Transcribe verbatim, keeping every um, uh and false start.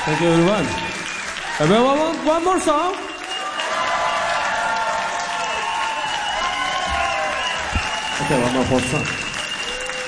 Thank you, everyone. And we want one more song. Okay, one more song.